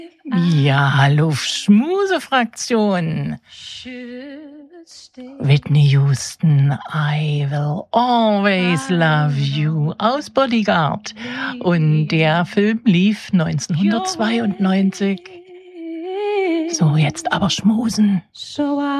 Ja, hallo Schmusefraktion. Whitney Houston, I will always love you aus Bodyguard. Und der Film lief 1992. So, jetzt aber schmusen.